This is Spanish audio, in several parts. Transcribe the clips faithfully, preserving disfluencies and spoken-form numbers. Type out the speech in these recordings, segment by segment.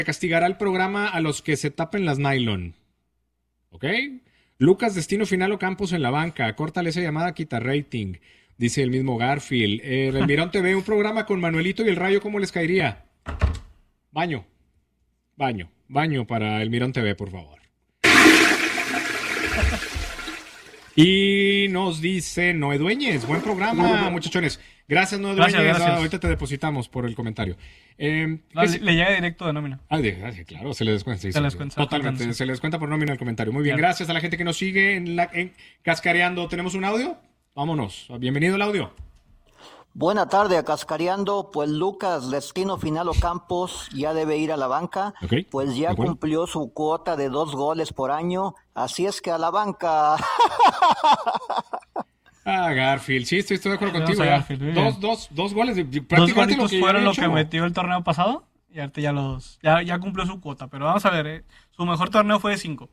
Castigará el programa a los que se tapen las nylon. ¿Ok? Lucas, Destino Final Ocampos en la banca. Córtale esa llamada, quita rating. Dice el mismo Garfield. Eh, el Mirón T V, un programa con Manuelito y el Rayo, ¿cómo les caería? Baño. Baño. Baño para el Mirón T V, por favor. Y nos dice Noé Dueñez. Buen programa, muchachones. Gracias, Noé Dueñez. Gracias, gracias. Ahorita te depositamos por el comentario. Eh, No, le, le llega directo de nómina. Ah, de, ah, sí, claro, se le descuenta. Sí, Se sí, le sí. descuenta. Totalmente, Sí. se le descuenta por nómina el comentario. Muy bien, Claro. gracias a la gente que nos sigue en, la, en Cascareando. ¿Tenemos un audio? Vámonos. Bienvenido el audio. Buena tarde a Cascareando, pues Lucas, Destino Final Ocampos ya debe ir a la banca, Ok, pues de ya acuerdo. cumplió su cuota de dos goles por año, así es que a la banca. Ah, Garfield, sí, estoy, estoy de acuerdo Vamos contigo. a ya. Garfield, muy dos, bien. dos, dos goles. De, Dos prácticamente golitos lo que fueron ya lo había que hecho. metió el torneo pasado y ahorita ya los ya, ya cumplió su cuota. Pero vamos a ver, eh, su mejor torneo fue de cinco.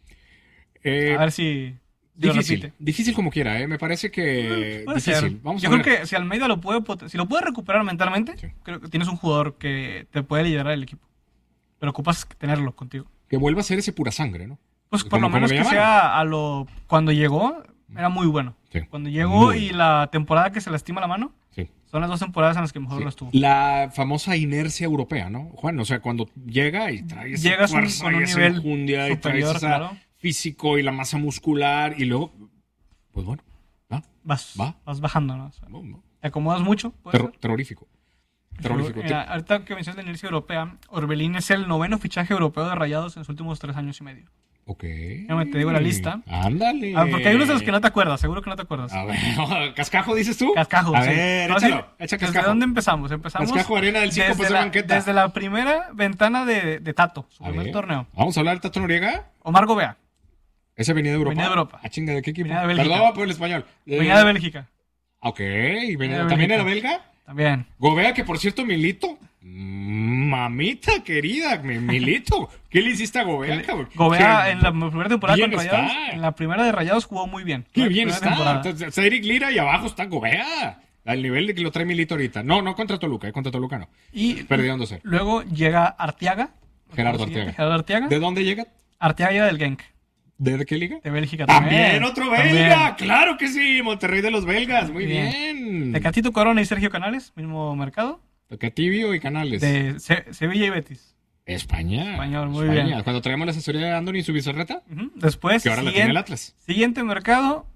Eh, A ver si si lo difícil, repite. difícil como quiera, ¿eh? Me parece que Puede difícil. ser. Vamos Yo a ver. creo que si Almeida lo puede pot- si lo puede recuperar mentalmente, Sí. creo que tienes un jugador que te puede liderar el equipo. Pero ocupas tenerlo contigo. Que vuelva a ser ese pura sangre, ¿no? Pues por Como- lo como menos le que llamaron. sea a lo cuando llegó era muy bueno. Sí. Cuando llegó Muy y bueno. la temporada que se lastima la mano, Sí. son las dos temporadas en las que mejor Sí. lo estuvo. La famosa inercia europea, ¿no, Juan? O sea, cuando llega y trae esa Llegas un- fuerza con y un esa nivel enjundia y traes superior, esa claro. físico y la masa muscular y luego, pues bueno, ¿va? Vas, Va. vas bajando, ¿no? O sea, No, no. te acomodas mucho. puede Terro- ser. terrorífico. Terrorífico. Mira, ahorita que mencionas la inercia europea, Orbelín es el noveno fichaje europeo de Rayados en los últimos tres años y medio. Ok. Déjame te digo la lista. Ándale. Ah, porque hay unos de los que no te acuerdas, seguro que no te acuerdas. A ver, ¿cascajo dices tú? Cascajo, A sí. ver, No, échalo. sí, Echa ¿Desde cascajo. dónde empezamos? Empezamos Cascajo, arena del cinco, desde, pues, de la, banqueta. desde la primera ventana de, de Tato, su A primer ver. torneo. Vamos a hablar del Tato Noriega. Omar Gobea, Ese venía de Europa. Venía de Europa. Ah, chinga, ¿de qué equipo? Venía de Bélgica. Perdón por el español. Eh, venía de Bélgica, Ok, venía- de ¿también Bélgica. era belga? también. Gobea, que por cierto, Milito. mm, Mamita querida, mi- Milito. ¿Qué le hiciste a Gobea, cabrón? Gobea Qué en la primera temporada bien con Rayados, está. en la primera de Rayados jugó muy bien. Qué La bien primera está. temporada. Entonces, está Eric Lira y abajo está Gobea. Al nivel de que lo trae Milito ahorita. No, no contra Toluca, eh, contra Toluca no. Y Perdieron dos cero. luego llega Arteaga. Gerardo Lo siguiente, Arteaga. Gerardo Arteaga. ¿De dónde llega? Arteaga llega del Genk, ¿De qué liga? de Bélgica También, también. otro También. belga. Claro que sí. Monterrey de los belgas. Muy Bien. bien. De Catito Corona y Sergio Canales, mismo mercado. Tocatibio y Canales. De Se- Sevilla y Betis. España. Español, muy España. bien. Cuando traíamos la asesoría de Andoni y su bizarreta, Ujú. Después, que ahora la tiene el siguiente, Atlas. siguiente mercado,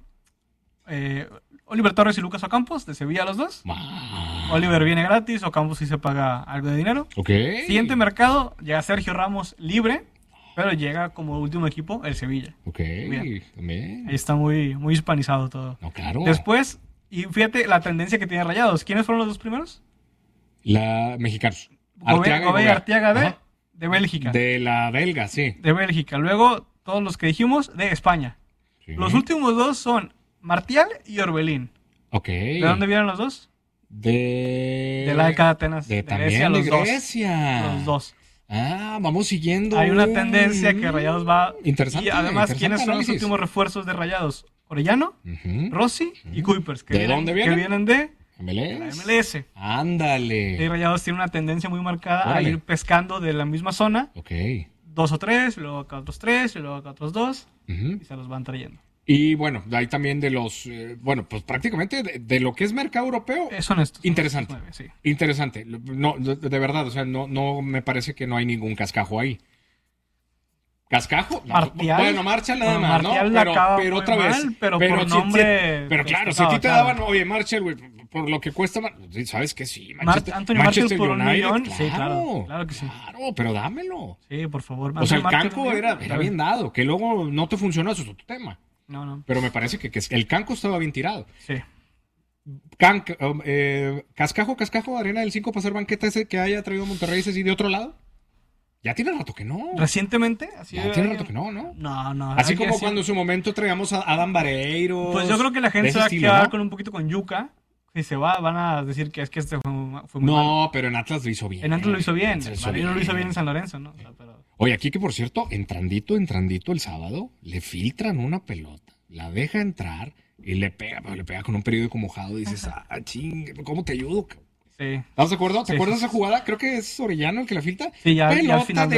eh, Oliver Torres y Lucas Ocampos, de Sevilla los dos. Ah. Oliver viene gratis, Ocampos sí se paga algo de dinero. Ok. Siguiente mercado, llega Sergio Ramos libre, pero llega como último equipo el Sevilla. Ok. Bien. También. Ahí está muy, muy hispanizado todo. No, claro. Después, y fíjate la tendencia que tiene Rayados. ¿Quiénes fueron los dos primeros? La mexicanos. Gobea, y Gobea y Arteaga de, Ajá. de Bélgica. De... De la belga, sí. Bélgica. Luego, todos los que dijimos, de España. Sí. Los últimos dos son Martial y Orbelín. Ok. ¿De dónde vienen los dos? De... De la de cada Atenas. De, De también Grecia, los de dos. Grecia. Los dos. Ah, vamos siguiendo. Hay una tendencia que Rayados va... Interesante. Y además, interesante ¿quiénes son los análisis. últimos refuerzos de Rayados? Orellano, Ujú. Rossi y Kuipers. Que ¿De vienen, dónde Que vienen? vienen de M L S. la M L S. Ándale. Y Rayados tiene una tendencia muy marcada Órale. a ir pescando de la misma zona. Ok. Dos o tres, luego acá otros tres, y luego acá otros dos. Ujú. Y se los van trayendo. Y bueno, hay también de los, eh, bueno, pues prácticamente de, de lo que es mercado europeo. Eh, son estos. son Interesante. estos nueve, sí. Interesante. No, de, de verdad, o sea, no, no me parece que no hay ningún cascajo ahí. ¿Cascajo? No, Martial. Bueno, Marshall nada Bueno, más, Martial ¿no? la Pero, acaba pero muy otra vez. mal, pero por si- nombre si- pero que claro, si a estaba, ti te claro. daban, oye, Marshall, güey, por lo que cuesta, Mar- sí, ¿sabes qué? Sí, Mar- Manchester, Anthony Marshall por un millón, sí, claro, claro que sí. Claro, pero dámelo. Sí, por favor. O sea, el Martial, canco ¿no? era, era bien dado, que luego no te funcionó, eso es otro tema. No, no. Pero me parece que, que el canco estaba bien tirado. Sí. Can- um, eh, cascajo, cascajo, arena del cinco para hacer banqueta ese que haya traído Monterrey, ese sí de otro lado. Ya tiene rato que no. Recientemente, así Ya de- tiene rato que no, ¿no? No, no. Así hay que como decir- cuando en su momento traíamos a Adam Vareiro. Pues yo creo que la gente de se ese va a estilo, quedar ¿no? con un poquito con Yuca. Si se va, van a decir que es que este fue, muy- fue muy malo. No, pero en Atlas lo hizo bien. En Atlas lo hizo bien. Se hizo Vareiro lo hizo bien en San Lorenzo, ¿no? O sea, pero... Oye, aquí que por cierto, entrandito, entrandito el sábado, le filtran una pelota, la deja entrar y le pega, pero le pega con un periódico mojado y dices, ah, ching, ¿cómo te ayudo? Sí. ¿Estás de acuerdo? ¿Te Sí, acuerdas sí, de esa jugada? Creo que es Orellano el que la filtra. Sí, ya- ya al Pelota final de